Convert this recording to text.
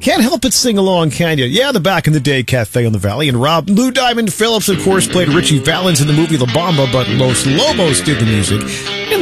Can't help but sing along, can you? Yeah, the Back in the Day Cafe on the Valley. And Lou Diamond Phillips, of course, played Richie Valens in the movie La Bamba, but Los Lobos did the music. And